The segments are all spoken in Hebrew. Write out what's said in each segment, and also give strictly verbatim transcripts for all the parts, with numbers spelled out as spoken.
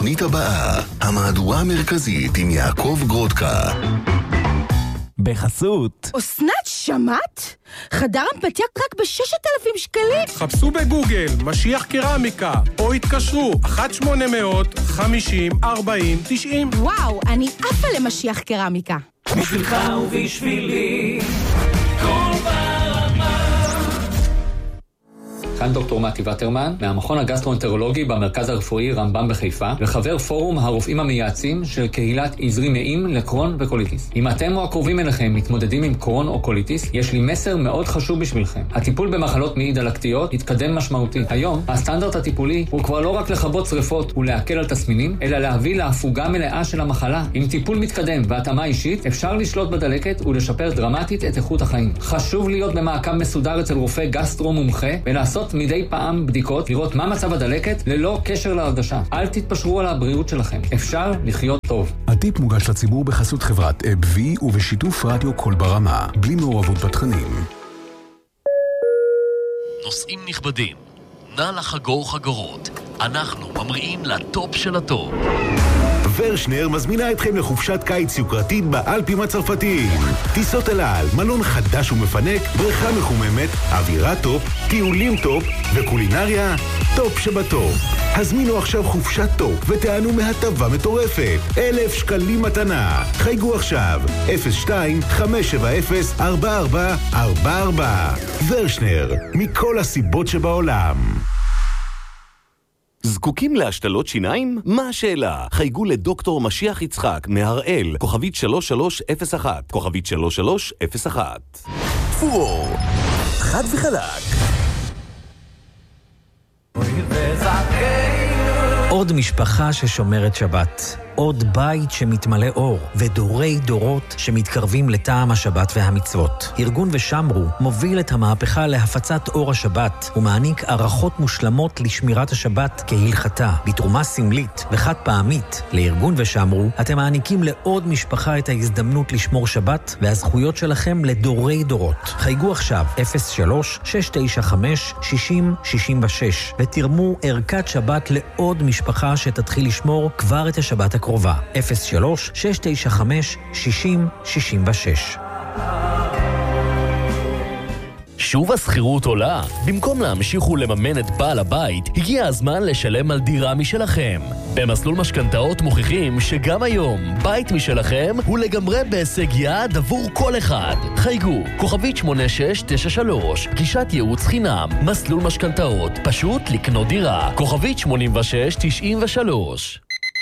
התוכנית הבאה, המהדורה המרכזית עם יעקב גרודקה. בחסות אסנת, שמעת? חדר אמפתיה רק ב-ששת אלפים שקלים. חפשו בגוגל משיח קרמיקה או התקשרו אחת שמונה מאות חמישים ארבעים תשעים. וואו, אני עפה למשיח קרמיקה. בשבילך ובשבילי כל ברמה. כאן דוקטור מתי וטרמן, מהמכון הגסטרואנטרולוגי במרכז הרפואי רמב"ם בחיפה, וחבר פורום הרופאים המייעצים של קהילת עזרי מעיים לקרון וקוליטיס. אם אתם או הקרובים אליכם מתמודדים עם קרון או קוליטיס, יש לי מסר מאוד חשוב בשבילכם. הטיפול במחלות מעי דלקתיות התקדם משמעותית. היום, הסטנדרט הטיפולי הוא כבר לא רק לכבות שריפות ולהקל על תסמינים, אלא להביא להפוגה מלאה של המחלה. עם טיפול מתקדם והתאמה אישית, אפשר לשלוט בדלקת ולשפר דרמטית את איכות החיים. חשוב להיות במעקב מסודר אצל רופא גסטרו מומחה ולעשות מדי פעם בדיקות, לראות מה מצב הדלקת ללא קשר להרגשה. אל תתפשרו על הבריאות שלכם. אפשר לחיות טוב. הטיפ מוגש לציבור בחסות חברת אב-וי ובשיתוף רדיו כל ברמה, בלי מעורבות בתכנים. נוסעים נכבדים, נא לחגור חגורות. אנחנו ממריאים לטופ של הטופ. ורשנר מזמינה אתכם לחופשת קיץ יוקרתית באלפים הצרפתיים. טיסות אל על, מלון חדש ומפנק, בריכה מחוממת, אווירה טופ, טיולים טופ וקולינריה טופ שבטופ. הזמינו עכשיו חופשת טופ ותענו מהטבה מטורפת. אלף שקלים מתנה. חייגו עכשיו אפס שתיים חמש שבע אפס ארבע ארבע ארבע ארבע. ורשנר, מכל הסיבות שבעולם. זקוקים להשתלות שיניים? מה השאלה? חייגו לדוקטור משיח יצחק מהראל, כוכבית שלוש שלוש אפס אחת, כוכבית שלוש שלוש אפס אחת. פור, חד וחלק. עוד משפחה ששומרת שבת, עוד בית שמתמלא אור, ודורי דורות שמתקרבים לטעם השבת והמצוות. ארגון ושמרו מוביל את המהפכה להפצת אור השבת, ומעניק ערכות מושלמות לשמירת השבת כהלכתה, בתרומה סמלית וחד פעמית. לארגון ושמרו אתם מעניקים לעוד משפחה את ההזדמנות לשמור שבת, והזכויות שלכם לדורי דורות. חייגו עכשיו אפס שלוש שש תשע חמש שש אפס שש שש ותרמו ערכת שבת לעוד משפחה שתתחיל לשמור כבר את השבת הקרובה. אפס שלוש שש תשע חמש שש אפס שש שש. שוב הסחירות עולה. במקום להמשיך ולממן את בעל הבית, הגיע הזמן לשלם על דירה משלכם. במסלול משכנתאות מוכיחים שגם היום בית משלכם הוא לגמרי בהישג יד עבור כל אחד. חייגו, כוכבית שמונה שש תשע שלוש, גישת ייעוץ חינם, מסלול משכנתאות, פשוט לקנות דירה, כוכבית שמונים ושש תשעים ושלוש.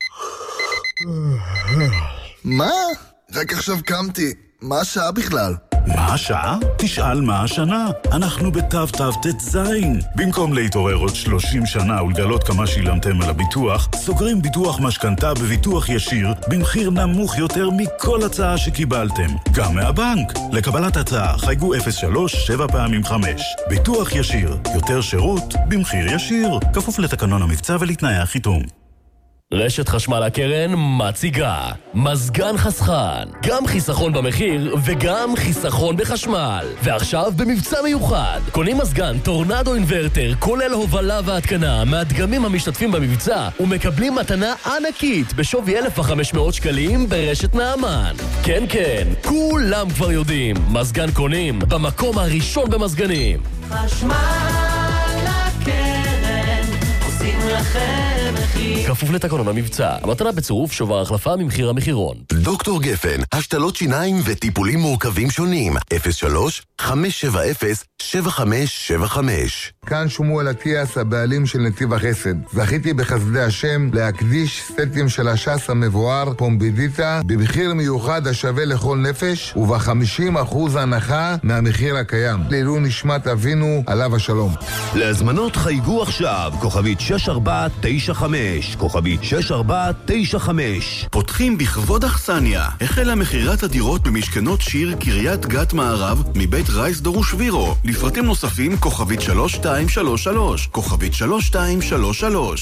מה? רק עכשיו קמתי. מה השעה בכלל? מה השעה? תשאל מה השנה. אנחנו בתו תו תת זין. במקום להתעורר עוד שלושים שנה ולגלות כמה שילמתם על הביטוח, סוגרים ביטוח משכנתה בביטוח ישיר במחיר נמוך יותר מכל הצעה שקיבלתם. גם מהבנק. לקבלת הצעה חייגו אפס שלוש שבע פעמים חמש. ביטוח ישיר. יותר שירות במחיר ישיר. כפוף לתקנון המבצע ולתנאי החיתום. רשת חשמל הקרן מציגה מזגן חסכן, גם חיסכון במחיר וגם חיסכון בחשמל. ועכשיו במבצע מיוחד, קונים מזגן טורנדו אינברטר כולל הובלה והתקנה מהדגמים המשתתפים במבצע ומקבלים מתנה ענקית בשווי אלף וחמש מאות שקלים ברשת נעמן. כן כן, כולם כבר יודעים, מזגן קונים במקום הראשון במזגנים. חשמל הקרן עושים לכם מחיר. כפוף לתקנון המבצע, המתנה בצירוף שובר החלפה ממחיר המחירון. דוקטור גפן, השתלות שיניים וטיפולים מורכבים שונים. אפס שלוש חמש שבע אפס שבע חמש שבע חמש. כאן שמואל אטיאס, הבעלים של נתיב החסד. זכיתי בחסדי השם להקדיש סטים של השס המבואר פומבידיטה במחיר מיוחד השווה לכל נפש וב-חמישים אחוז הנחה מהמחיר הקיים. לעילוי נשמת אבינו עליו השלום. להזמנות חייגו עכשיו, כוכבית שש ארבע תשע חמש, כוכבית שש ארבע תשע חמש. פותחים בכבוד אכסניה. החלה מחירת הדירות במשכנות שיר קריית גת מערב מבית רייס דרוש וירו. לפרטים נוספים כוכבית שלוש שתיים שלוש שלוש, כוכבית שלוש שתיים שלוש שלוש.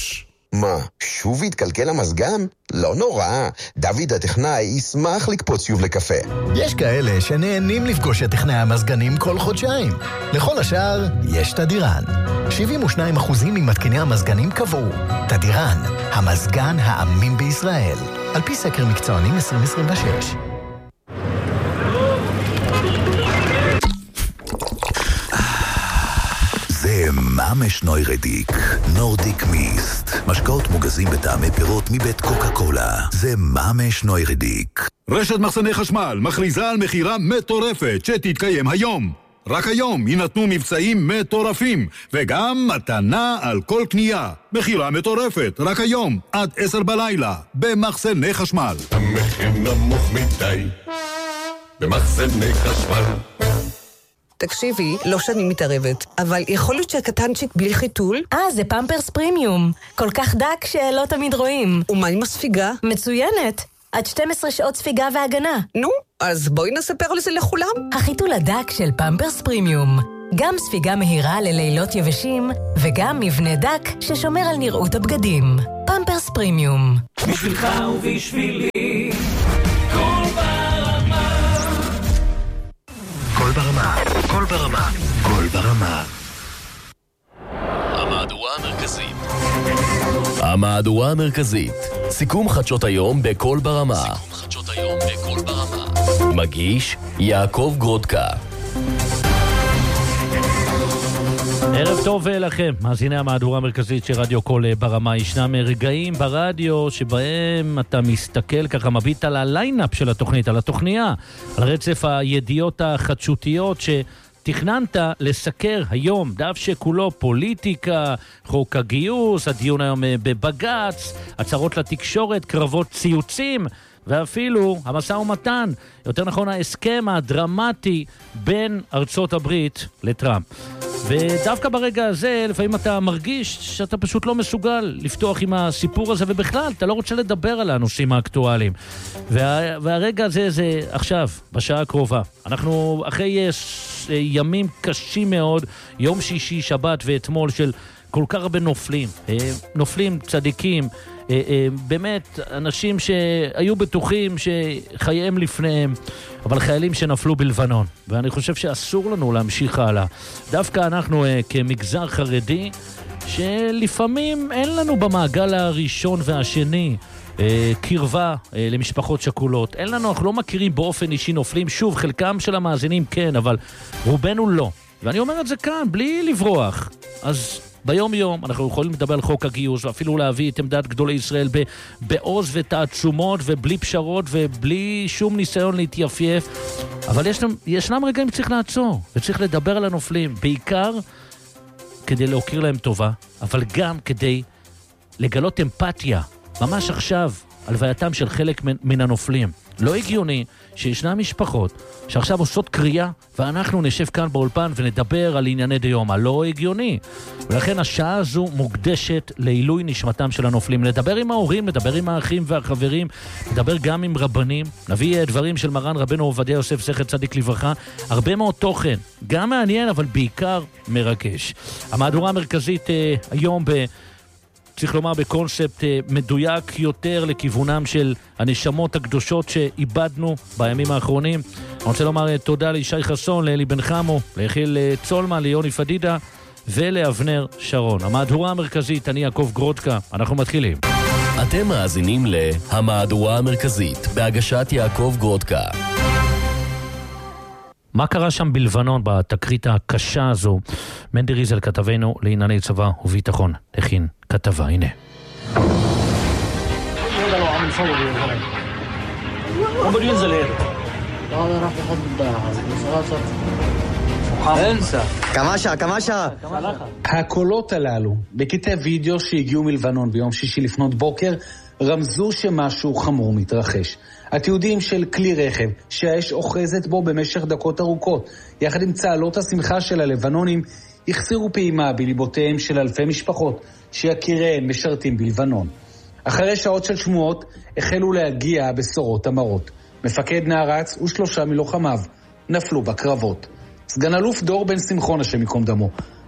מה, שוב התקלקל המזגן? לא נורא, דוד הטכנאי ישמח לקפוץ שוב לקפה. יש כאלה שנהנים לפגוש את טכנאי המזגנים כל חודשיים. לכל השאר, יש תדירן. שבעים ושניים אחוז ממתקיני המזגנים קבעו. תדירן, המזגן האמין בישראל. על פי סקר מקצוענים עשרים עשרים ושש. זה ממש נוירדיק, נורדיק מיסט. משקאות מוגזים בטעמי פירות מבית קוקה קולה. זה ממש נוירדיק. רשת מחסני חשמל מכריזה על מחירה מטורפת שתתקיים היום. רק היום יינתנו מבצעים מטורפים, וגם מתנה על כל קנייה. מחירה מטורפת, רק היום, עד עשר בלילה, במחסני חשמל. המחיר נמוך מדי, במחסני חשמל. תקשיבי, לא שאני מתערבת, אבל יכול להיות שהקטנצ'יק בלי חיתול? אה, זה פמפרס פרימיום. כל כך דק שלא תמיד רואים. ומה עם הספיגה? מצוינת. עד שתים עשרה שעות ספיגה והגנה. נו, אז בואי נספר על זה לכולם. החיתול הדק של פמפרס פרימיום. גם ספיגה מהירה ללילות יבשים, וגם מבנה דק ששומר על נראות הבגדים. פמפרס פרימיום. בשבילך ובשבילי, כל ברמה. כל ברמה, כל ברמה, כל ברמה. המהדורה המרכזית. המהדורה המרכזית. סיכום חדשות היום בכל ברמה. סיכום חדשות היום בכל ברמה. מגיש יעקב גרודקה. ערב טוב לכם, מאזיני המהדורה המרכזית של רדיו כל ברמה. ישנם רגעים ברדיו שבהם אתה מסתכל ככה, מביט על הליינאפ של התוכנית, על התוכניה, על רצף הידיעות החדשותיות שתכננת לסקר היום, דף שכולו פוליטיקה, חוק הגיוס, הדיון היום בבגץ, הצהרות לתקשורת, קרבות ציוצים, ואפילו המשא ומתן, יותר נכון ההסכם הדרמטי בין ארצות הברית לטראמפ. ודווקא ברגע הזה, לפעמים אתה מרגיש שאתה פשוט לא מסוגל לפתוח עם הסיפור הזה, ובכלל, אתה לא רוצה לדבר על הנושאים האקטואליים. וה, והרגע הזה זה עכשיו, בשעה הקרובה. אנחנו אחרי ימים קשים מאוד, יום שישי, שבת ואתמול של כל כך הרבה נופלים. נופלים צדיקים, באמת אנשים שהיו בטוחים שחייהם לפניהם, אבל חיילים שנפלו בלבנון, ואני חושב שאסור לנו להמשיך הלאה. דווקא אנחנו כמגזר חרדי, שלפעמים אין לנו במעגל הראשון והשני קרבה למשפחות שכולות, אין לנו, אנחנו לא מכירים באופן אישי נופלים, שוב, חלקם של המאזינים כן, אבל רובנו לא. ואני אומר את זה כאן, בלי לברוח. אז ביום יום אנחנו יכולים לדבר על חוק הגיוס, ואפילו להביא את עמדת גדולי ישראל בעוז ותעצומות, ובלי פשרות, ובלי שום ניסיון להתייפייף. אבל ישנם, ישנם רגעים שצריך לעצור, וצריך לדבר על הנופלים, בעיקר כדי להוקיר להם טובה, אבל גם כדי לגלות אמפתיה, ממש עכשיו, על הלווייתם של חלק מן הנופלים. לא הגיוני שישנה משפחות שעכשיו עושות קריאה, ואנחנו נשב כאן באולפן ונדבר על ענייני דיומא. לא הגיוני. ולכן השעה הזו מוקדשת לעילוי נשמתם של הנופלים. לדבר עם ההורים, לדבר עם האחים והחברים, לדבר גם עם רבנים, נביא דברים של מרן רבנו עובדיה יוסף זכר צדיק לברכה, הרבה מאוד תוכן, גם מעניין אבל בעיקר מרגש. המהדורה המרכזית אה, היום ב... צריך לומר בקונספט מדויק יותר לכיוונם של הנשמות הקדושות שאיבדנו בימים האחרונים. אני רוצה לומר תודה לישי חסון, לאלי בן חמו, ליחיל צולמן, ליוני פדידה ולאבנר שרון. המהדורה המרכזית, אני יעקב גרודקה, אנחנו מתחילים. אתם מאזינים להמהדורה המרכזית בהגשת יעקב גרודקה. מה קרה שם בלבנון בתקרית הקשה הזו? מנדי ריזל כתבנו לענייני צבא וביטחון הכין כתבה, הנה. כמשה, כמשה. הקולות הללו בקטעי וידאו שהגיעו מלבנון ביום שישי לפנות בוקר רמזו שמשהו חמור מתרחש. התיעודים של כלי רכב שהאש אוחזת בו במשך דקות ארוכות, יחד עם צהלות השמחה של הלבנונים, החסירו פעימה בליבותיהם של אלפי משפחות שיקיריהם משרתים בלבנון. אחרי שעות של שמועות החלו להגיע בשורות המרות. מפקד נערץ ושלושה מלוחמיו נפלו בקרבות. סגן אלוף דור בן שמחון השם יקום דמו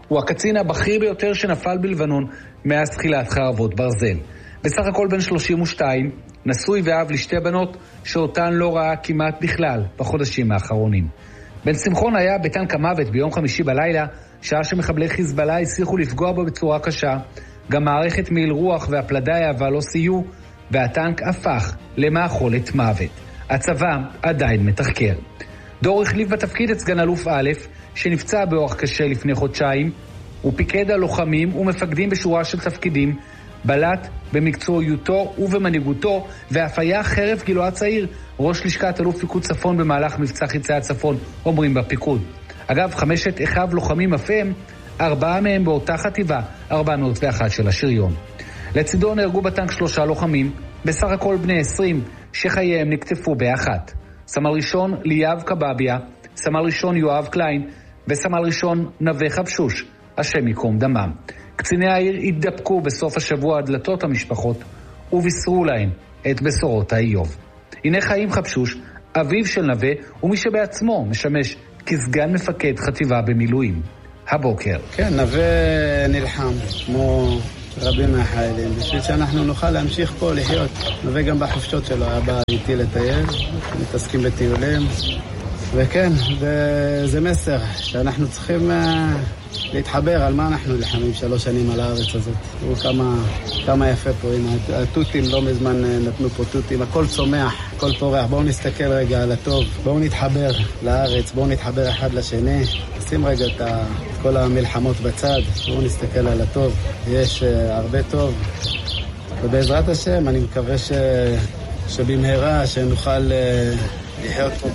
הוא הקצין הבכיר ביותר שנפל בלבנון מאז תחילת חרבות ברזל. בסך הכל בן שלושים ושתיים, נשוי ואב לשתי בנות שאותן לא ראה כמעט בכלל בחודשים האחרונים. בן שמחון היה בטנק המוות ביום חמישי בלילה, שעה שמחבלי חיזבאללה הצליחו לפגוע בו בצורה קשה. גם מערכת מעיל רוח והפלדה האהבה לא סייעו, והטנק הפך למאכולת מוות. הצבא עדיין מתחקר. דור החליף בתפקיד את סגן אלוף א', שנפצע באורח קשה לפני חודשיים. הוא פיקד על לוחמים ומפקדים בשורה של תפקידים, בלט במקצועיותו ובמנהיגותו, ואף היה חרף גילו הצעיר ראש לשכת אלוף פיקוד צפון במהלך מבצע חיצי הצפון, אומרים בפיקוד. אגב, חמשת אחיו לוחמים אף הם, ארבעה מהם באותה חטיבה, ארבע מאות ואחת של השריון. לצידו נהרגו בטנק שלושה לוחמים, בסך הכל בני עשרים, שחייהם נקטפו באחת. סמל ראשון ליאב קבביה, סמל ראשון יואב קליין, וסמל ראשון נווה חבשוש, השם יקום דמם. קציני העיר התדפקו בסוף השבוע הדלתות המשפחות, ובישרו להם את בשורות האיוב. הנה חיים חבשוש, אביו של נווה, ומי שבעצמו משמש כסגן מפקד חטיבה במילואים. הבוקר. כן, נווה נלחם, כמו רבים מהחיילים, בשביל שאנחנו נוכל להמשיך פה לחיות. נווה גם בחופשות שלו היה בא איתי לטייל, מתעסקים בטיולים, וכן, זה מסר שאנחנו צריכים להתחבר על מה אנחנו נלחמים שלוש שנים על הארץ הזאת. תראו כמה, כמה יפה פה, הנה, התותים לא מזמן נתנו פה תותים, הכל צומח, הכל פורח. בואו נסתכל רגע על הטוב, בואו נתחבר לארץ, בואו נתחבר אחד לשני, נשים רגע את, ה, את כל המלחמות בצד, בואו נסתכל על הטוב, יש uh, הרבה טוב, ובעזרת השם אני מקווה ש, שבמהרה שנוכל uh, לחיות פה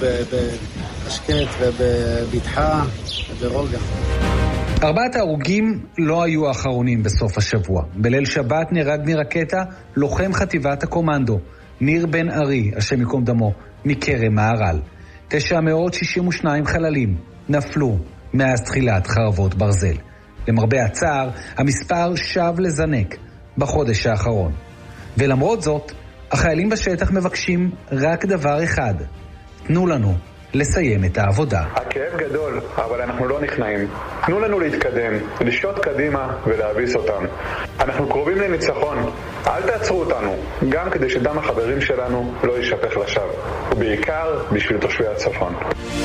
בשקט ובבטחה וברוגע. ארבעת ההרוגים לא היו האחרונים בסוף השבוע. בליל שבת נהרג מרקטה לוחם חטיבת הקומנדו, ניר בן ארי, השם יקום דמו, מכרם מהר"ל. תשע מאות שישים ושניים חללים נפלו מאז תחילת חרבות ברזל. למרבה הצער, המספר שב לזנק בחודש האחרון. ולמרות זאת, החיילים בשטח מבקשים רק דבר אחד: תנו לנו לסיים את העבודה. הכאב גדול, אבל אנחנו לא נכנעים. תנו לנו להתקדם, לשעות קדימה ולהביס אותם. אנחנו קרובים לניצחון. אל תעצרו אותנו, גם כדי שדם החברים שלנו לא יישפך לשווא. ובעיקר בשביל תושבי הצפון.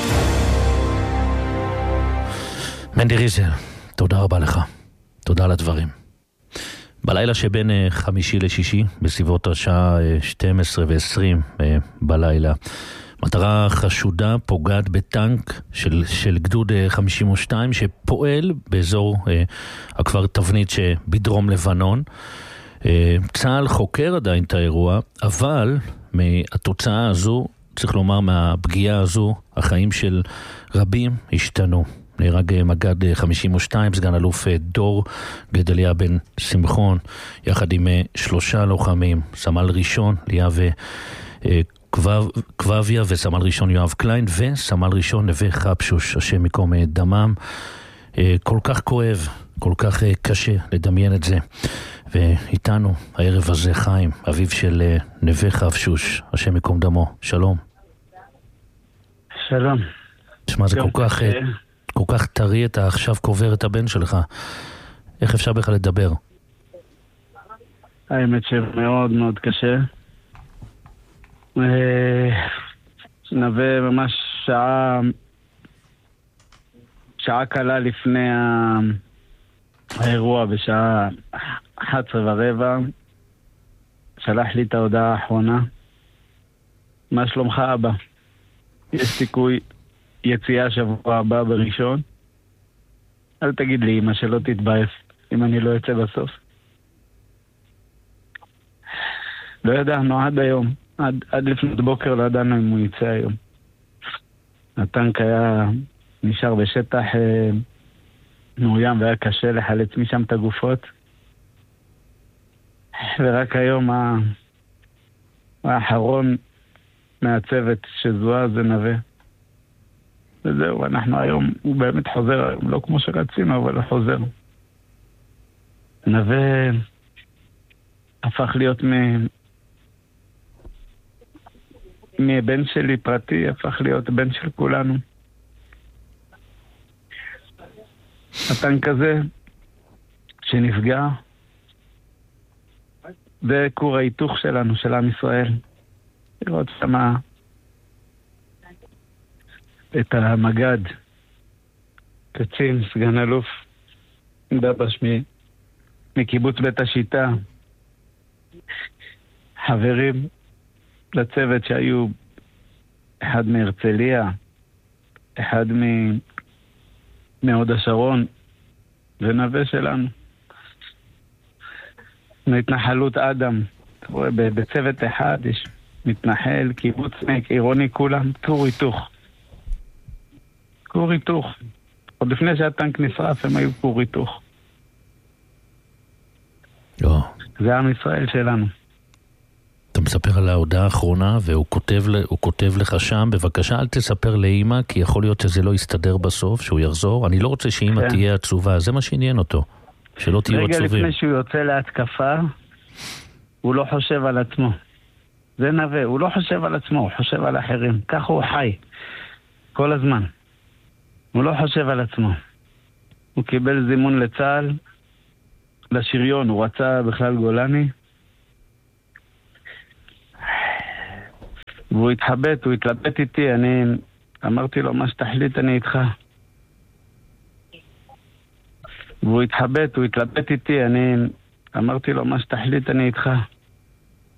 מנדי ריזל, תודה רבה לך. תודה על הדברים. בלילה שבין חמישי לשישי, בסביבות השעה שתים עשרה ועשרים בלילה, מטרה חשודה פוגעת בטנק של, של גדוד חמישים ושתיים שפועל באזור אה, הכפר תבנית שבדרום לבנון. אה, צה"ל חוקר עדיין את האירוע, אבל מהתוצאה הזו, צריך לומר מהפגיעה הזו, החיים של רבים השתנו. נהרג מג"ד חמישים ושתיים, סגן אלוף דור גדליה בן שמחון, יחד עם שלושה לוחמים, סמל ראשון ליאב אה, קבביה וסמל ראשון יואב קליין וסמל ראשון נווה חבשוש, השם יקום דמם. כל כך כואב, כל כך קשה לדמיין את זה. ואיתנו הערב הזה חיים, אביו של נווה חבשוש, השם יקום דמו. שלום. שלום. תשמע, זה כל כך, כל כך טרי, אתה עכשיו קובר את הבן שלך. איך אפשר בכלל לדבר? האמת שמאוד מאוד קשה. נווה ממש שעה שעה קלה לפני האירוע, בשעה אחת עשרה ורבע שלח לי את ההודעה האחרונה: מה שלומך אבא? יש סיכוי יציאה שבוע הבא בראשון? אל תגיד לי אמא שלא תתבאס אם אני לא יוצא בסוף. לא ידענו עד היום, עד, עד לפני בוקר לא ידענו אם הוא יצא היום. הטנק היה נשאר בשטח אה, מאוים והיה קשה לחלץ משם את הגופות. ורק היום ה... האחרון מהצוות שזוהה זה נווה. וזהו, אנחנו היום, הוא באמת חוזר היום, לא כמו שרצינו, אבל הוא חוזר. נווה הפך להיות מ... מבן שלי פרטי, הפך להיות בן של כולנו. הטנק הזה שנפגע וכור ההיתוך שלנו, של עם ישראל. לראות שמה את המגד, קצין, סגן אלוף, דבש מקיבוץ בית השיטה, חברים לצוות שהיו אחד מהרצליה, אחד מהוד השרון ונווה שלנו. מהתנחלות אדם, בצוות אחד יש מתנחל, קיבוצניק, עירוני, כולם, כור היתוך. כור היתוך. עוד לפני שהטנק נשרף הם היו כור היתוך. לא. זה עם ישראל שלנו. אתה מספר על ההודעה האחרונה והוא כותב, הוא כותב לך שם, בבקשה אל תספר לאמא כי יכול להיות שזה לא יסתדר בסוף, שהוא יחזור. אני לא רוצה שאמא כן. תהיה עצובה, זה מה שעניין אותו. שלא תהיו עצובים. רגע לפני שהוא יוצא להתקפה, הוא לא חושב על עצמו. זה נווה, הוא לא חושב על עצמו, הוא חושב על אחרים. ככה הוא חי. כל הזמן. הוא לא חושב על עצמו. הוא קיבל זימון לצה"ל, לשריון, הוא רצה בכלל גולני. והוא התחבט, הוא התלבט איתי, אני אמרתי לו, מה שתחליט אני איתך. והוא התחבט, הוא התלבט איתי, אני אמרתי לו, מה שתחליט אני איתך.